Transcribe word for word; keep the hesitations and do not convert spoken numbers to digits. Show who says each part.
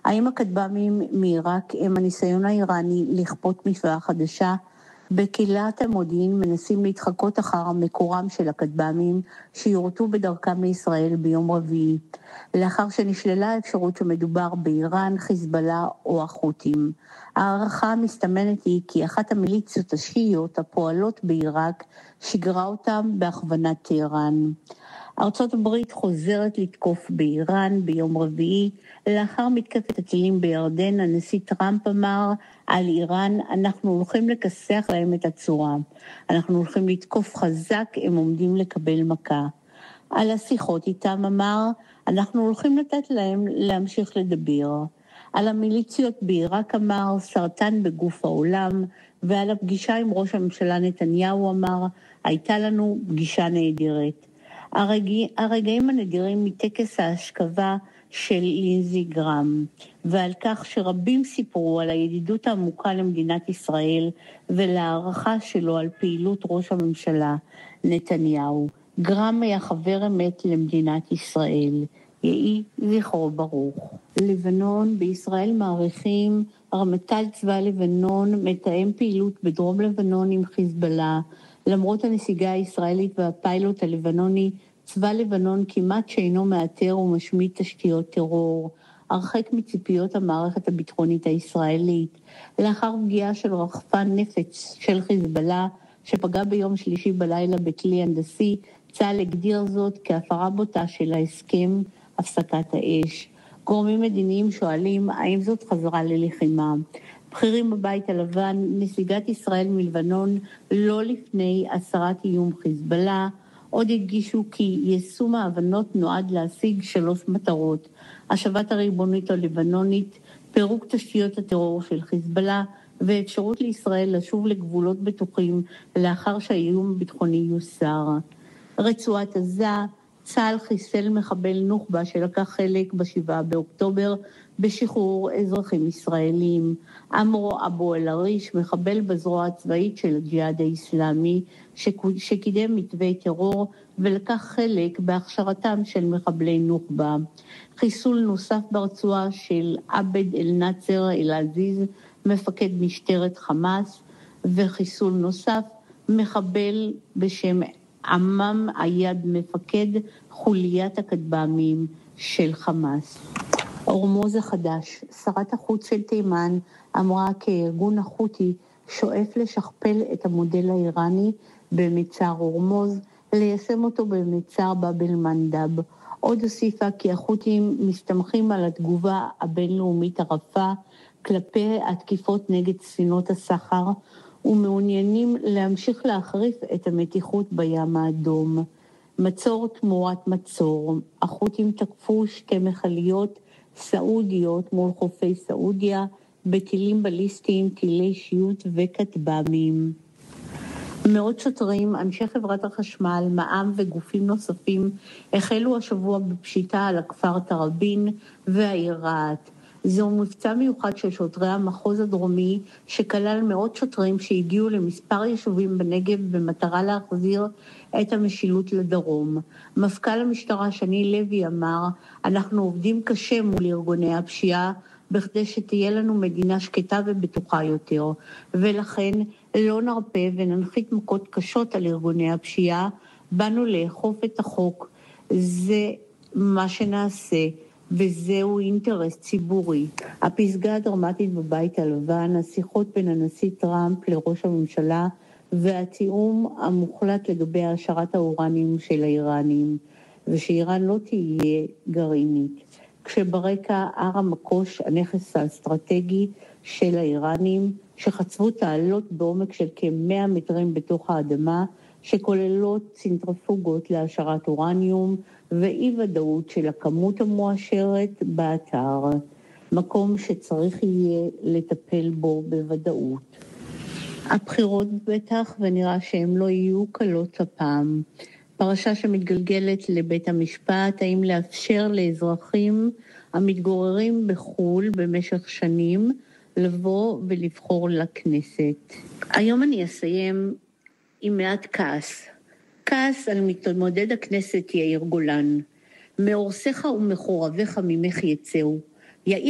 Speaker 1: האם הכטב"מים מעיראק הם הניסיון האיראני לכפות משוואה חדשה? בקהילת המודיעין מנסים להתחקות אחר מקורם של הכטב"מים שיורטו בדרכם לישראל ביום רביעי, לאחר שנשללה האפשרות שמדובר באיראן, חיזבאללה או החות'ים. הערכה המסתמנת היא כי אחת המיליציות השיעיות הפועלות בעיראק שיגרה אותם בהכוונת טהרן. ארצות הברית חוזרת לתקוף באיראן ביום רביעי, לאחר מתקפת הטילים בירדן. הנשיא טראמפ אמר על איראן, אנחנו הולכים לכסח להם את הצורה, אנחנו הולכים לתקוף חזק, הם עומדים לקבל מכה. על השיחות איתם אמר, אנחנו הולכים לתת להם להמשיך לדבר. על המיליציות בעיראק אמר, סרטן בגוף העולם, ועל הפגישה עם ראש הממשלה נתניהו אמר, הייתה לנו פגישה נהדרת. הרגע, הרגעים הנדירים מטקס ההשכבה של לינזי גרם, ועל כך שרבים סיפרו על הידידות העמוקה למדינת ישראל ולהערכה שלו על פעילות ראש הממשלה נתניהו. גרם היה חבר אמת למדינת ישראל. יהי זכרו ברוך. לבנון, בישראל מעריכים, רמטכ"ל צבא לבנון מתאם פעילות בדרום לבנון עם חיזבאללה. למרות הנסיגה הישראלית והפיילוט הלבנוני, צבא לבנון כמעט שאינו מאתר ומשמיד תשתיות טרור, הרחק מציפיות המערכת הביטחונית הישראלית. לאחר פגיעה של רחפן נפץ של חיזבאללה שפגע ביום שלישי בלילה בכלי הנדסי, צה"ל הגדיר זאת כהפרה בוטה של ההסכם הפסקת האש. גורמים מדיניים שואלים האם זאת חזרה ללחימה. בכירים בבית הלבן, נסיגת ישראל מלבנון לא לפני הסרת איום חיזבאללה, עוד הדגישו כי יישום ההבנות נועד להשיג שלוש מטרות: השבת הריבונית הלבנונית, פירוק תשתיות הטרור של חיזבאללה, ואפשרות לישראל לשוב לגבולות בטוחים לאחר שהאיום הביטחוני יוסר. רצועת עזה, צה"ל חיסל מחבל נוח'בה שלקח חלק בשבעה באוקטובר בשחרור אזרחים ישראלים. עמרו אבו אל-עריש, מחבל בזרוע הצבאית של הג'יהאד האסלאמי, שקידם מתווי טרור ולקח חלק בהכשרתם של מחבלי נוח'בה. חיסול נוסף ברצועה של עבד אל-נאצר אל-עזיז, מפקד משטרת חמאס, וחיסול נוסף מחבל בשם עמם עיד, מפקד חוליית הכטב"מים של חמאס. הורמוז החדש, שרת החוץ של תימן אמרה כי ארגון החותי שואף לשכפל את המודל האיראני במצר הורמוז, ליישם אותו במצר באב אל-מנדב. עוד הוסיפה כי החות'ים מסתמכים על התגובה הבינלאומית הרפה כלפי התקיפות נגד ספינות הסחר, ומעוניינים להמשיך להחריף את המתיחות בים האדום. מצור תמורת מצור. החות'ים תקפו שתי מכליות סעודיות מול חופי סעודיה בטילים בליסטיים, טילי שיוט וכטב"מים. מאות שוטרים, אנשי חברת החשמל, מע"מ וגופים נוספים החלו השבוע בפשיטה על הכפר תראבין והעיר רהט. זהו מבצע מיוחד של שוטרי המחוז הדרומי שכלל מאות שוטרים שהגיעו למספר יישובים בנגב במטרה להחזיר את המשילות לדרום. מפכ"ל המשטרה שני לוי אמר, אנחנו עובדים קשה מול ארגוני הפשיעה בכדי שתהיה לנו מדינה שקטה ובטוחה יותר, ולכן לא נרפה וננחית מכות קשות על ארגוני הפשיעה, באנו לאכוף את החוק. זה מה שנעשה, וזהו אינטרס ציבורי. הפסגה הדרמטית בבית הלבן, השיחות בין הנשיא טראמפ לראש הממשלה, והתיאום המוחלט לגבי השארת האורניום של האיראנים, ושאיראן לא תהיה גרעינית. כשברקע הר המקוש, הנכס האסטרטגי של האיראנים, שחצבו תעלות בעומק של כ-מאה מטרים בתוך האדמה, שכוללות צנטריפוגות להשארת אורניום, ואי ודאות של הכמות המואשרת באתר, מקום שצריך יהיה לטפל בו בוודאות. הבחירות בטח, ונראה שהם לא יהיו קלות הפעם. פרשה שמתגלגלת לבית המשפט, האם לאפשר לאזרחים המתגוררים בחו"ל במשך שנים לבוא ולבחור לכנסת. היום אני אסיים עם מעט כעס. כעס על מתמודד הכנסת יאיר גולן. מאורסך ומחורביך ממך יצאו. יאיר